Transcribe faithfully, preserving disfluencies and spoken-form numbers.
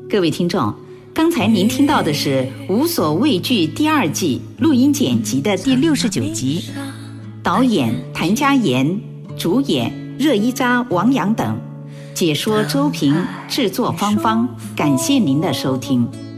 各位听众，刚才您听到的是《无所畏惧》第二季录音剪辑的第六十九集，导演谭家妍，主演热依扎、王阳等，解说周平，制作芳芳。感谢您的收听。